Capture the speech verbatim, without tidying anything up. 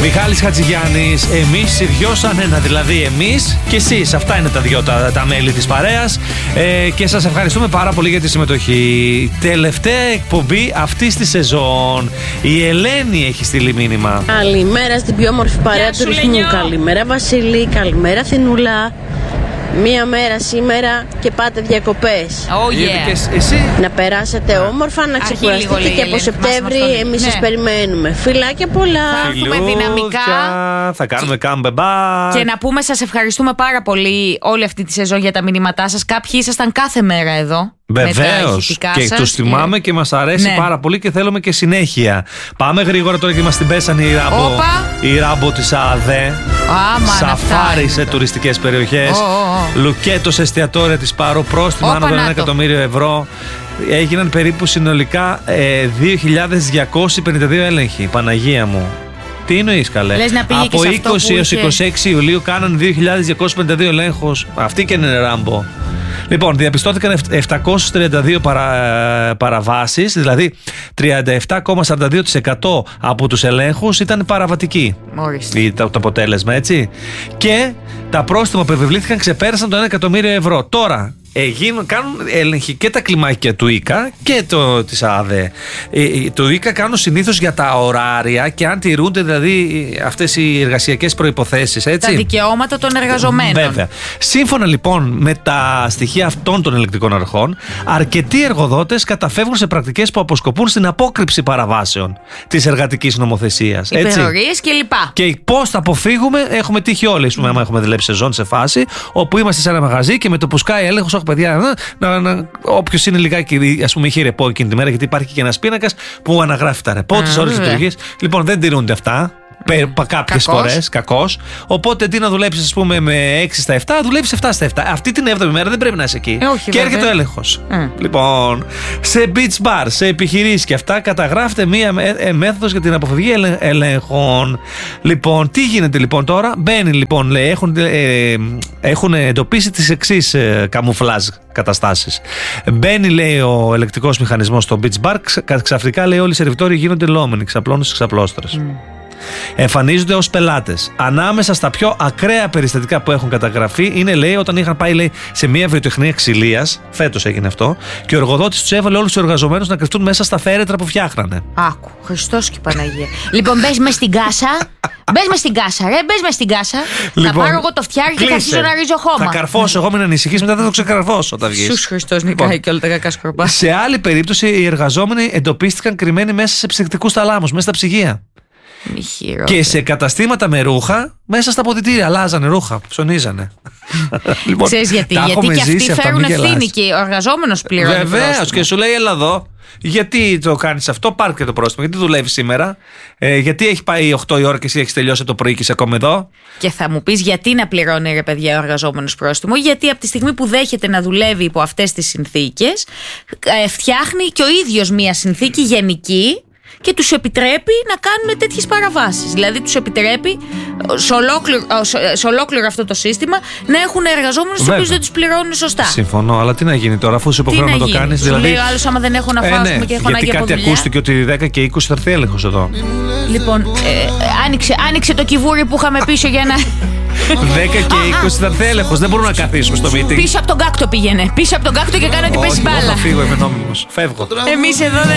Μιχάλης Χατζηγιάννης, εμείς οι δυο σαν ένα, δηλαδή εμείς και εσείς. Αυτά είναι τα δυο τα, τα μέλη της παρέας. Ε, και σας ευχαριστούμε πάρα πολύ για τη συμμετοχή. Τελευταία εκπομπή αυτής της σεζόν. Η Ελένη έχει στείλει μήνυμα. Καλημέρα στην πιο όμορφη παρέα του ρυθμού. Καλημέρα Βασίλη, καλημέρα Θηνούλα. Μία μέρα σήμερα και πάτε διακοπές. Oh yeah. Εσύ. Να περάσετε όμορφα, να ξεκουραστείτε και από Σεπτέμβρη εμείς ναι. σας περιμένουμε. Φιλάκια πολλά. Θα έχουμε δυναμικά. Θα κάνουμε κάμπεμπά. Και να πούμε σας ευχαριστούμε πάρα πολύ όλη αυτή τη σεζόν για τα μηνύματά σας. Κάποιοι ήσασταν κάθε μέρα εδώ. Βεβαίως. Και τους θυμάμαι και μας αρέσει ναι. πάρα πολύ και θέλουμε και συνέχεια. Πάμε γρήγορα τώρα και μας την πέσανε η Ράμπο. Όπα. Η Ράμπο της ΑΔΕ. Σαφάρι σε τουριστικές περιοχές. Oh, oh, oh. Λουκέτο σε εστιατόρια της Πάρου. Πρόστιμο άνω των ένα εκατομμύριο ευρώ. Έγιναν περίπου συνολικά ε, δύο χιλιάδες διακόσιοι πενήντα δύο έλεγχοι. Παναγία μου. Τι εννοείς καλέ? Από είκοσι έως είκοσι έξι Ιουλίου κάναν δύο χιλιάδες διακόσιοι πενήντα δύο ελέγχους. Αυτή και είναι Ράμπο. Λοιπόν, διαπιστώθηκαν επτακόσιες τριάντα δύο παρα, παραβάσεις, δηλαδή τριάντα επτά κόμμα σαράντα δύο τοις εκατό από τους ελέγχους ήταν παραβατικοί. Μόλις. Το, το αποτέλεσμα, έτσι. Και τα πρόστιμα που επιβλήθηκαν ξεπέρασαν το ένα εκατομμύριο ευρώ. Τώρα, Ε, γίνουν, κάνουν έλεγχοι και τα κλιμάκια του ΙΚΑ και το, της ΑΔΕ. Ε, το ΙΚΑ κάνουν συνήθως για τα ωράρια και αν τηρούνται δηλαδή αυτές οι εργασιακές προϋποθέσεις. Έτσι. Τα δικαιώματα των εργαζομένων. Βέβαια. Σύμφωνα λοιπόν με τα στοιχεία αυτών των ελεκτικών αρχών, αρκετοί εργοδότες καταφεύγουν σε πρακτικές που αποσκοπούν στην απόκρυψη παραβάσεων της εργατικής νομοθεσίας. Υπερορίες κλπ. Και πώς θα αποφύγουμε, έχουμε τύχει όλοι. Ας πούμε, άμα έχουμε δουλέψει σεζόν σε φάση όπου είμαστε σε ένα μαγαζί και με το που σκάει έλεγχος. Παιδιά, να, να, όποιος είναι λιγάκι, ας πούμε, είχε ρεπό εκείνη τη μέρα, γιατί υπάρχει και ένας πίνακας που αναγράφει τα ρεπό, τις ώρες λειτουργίας. Λοιπόν, δεν τηρούνται αυτά. Mm. Κάποιες φορές, κακώς. Οπότε τι να δουλέψεις, ας πούμε, με έξι στα επτά, δουλεύεις επτά στα επτά. Αυτή την έβδομη μέρα δεν πρέπει να είσαι εκεί. Ε, όχι, και έρχεται βέβαια. ο έλεγχος. Mm. Λοιπόν, σε beach bar, σε επιχειρήσεις και αυτά, καταγράφεται μία ε, μέθοδος για την αποφυγή ελε, ελέγχων. Λοιπόν, τι γίνεται λοιπόν τώρα? Μπαίνει λοιπόν, λέει, έχουν, ε, έχουν εντοπίσει τις εξής ε, καμουφλάζ καταστάσεις. Μπαίνει, λέει, ο ελεκτικός μηχανισμός στο beach bar, ξαφνικά, λέει, όλοι οι σερβιτόροι γίνονται λόμενοι, ξαπλώνουν στις ξαπλώστρες. Mm. Εμφανίζονται ως πελάτες. Ανάμεσα στα πιο ακραία περιστατικά που έχουν καταγραφεί είναι, λέει, όταν είχαν πάει, λέει, σε μια βιοτεχνία ξυλίας, φέτος έγινε αυτό, και ο εργοδότης τους έβαλε όλους τους εργαζομένους να κρυφτούν μέσα στα φέρετρα που φτιάχνανε. Άκου, Χριστός και Παναγία. Λοιπόν, μπες μες στην κάσα. Μπες μες στην κάσα, ρε, μπες μες στην κάσα. Λοιπόν, θα πάρω εγώ το φτιάρι και θα αρχίσω να ρίζω χώμα. Θα καρφώσω εγώ, μην ανησυχείς, μετά θα το ξεκαρφώσω όταν βγεις. Σους Χριστός, νικάει λοιπόν, και όλα τα κακά σκορπά. Σε άλλη περίπτωση, οι εργαζόμενοι εντοπίστηκαν κρυμμένοι μέσα σε ψυκτικούς θαλάμους, μέσα στα ψυγεία. Και σε καταστήματα με ρούχα, μέσα στα ποδητήρια, αλλάζανε ρούχα, ψωνίζανε. Λοιπόν, ξέρεις γιατί? Γιατί και αυτοί φέρουν ευθύνη και ο εργαζόμενος πληρώνει. Βεβαίως, και σου λέει, έλα εδώ. Γιατί το κάνεις αυτό, πάρε και το πρόστιμο. Γιατί δουλεύεις σήμερα, ε, γιατί έχει πάει οκτώ η ώρα και εσύ έχεις τελειώσει το πρωί και είσαι ακόμα εδώ. Και θα μου πεις γιατί να πληρώνει, ρε παιδιά, ο εργαζόμενος πρόστιμο? Γιατί από τη στιγμή που δέχεται να δουλεύει υπό αυτές τις συνθήκες, ε, φτιάχνει και ο ίδιος μια συνθήκη γενική και τους επιτρέπει να κάνουν τέτοιες παραβάσεις. Δηλαδή τους επιτρέπει σε ολόκληρο, σε ολόκληρο αυτό το σύστημα να έχουν εργαζόμενους τους οποίους δεν τους πληρώνουν σωστά. Συμφωνώ, αλλά τι να γίνει τώρα, αφού σου υποχρεώνω να το κάνεις? Δηλαδή, λέει ο άλλος, άμα δεν έχω να φάω, ε, ναι, και έχω ανάγκη από δουλειά. Γιατί κάτι ακούστηκε ότι δέκα και είκοσι θα έρθει έλεγχος εδώ. Λοιπόν, ε, άνοιξε, άνοιξε το κυβούρι που είχαμε πίσω για να... δέκα και είκοσι θα έρθει έλεγχος, δεν μπορούμε να καθίσουμε στο meeting. Πίσω από τον κάκτο πήγαινε. Πίσω από τον κάκτο και κάνω ότι πέσει μπάλα. Όχι, εγώ θα φύγω, είμαι νόμιμος. Φεύγω. Εμείς εδώ δεν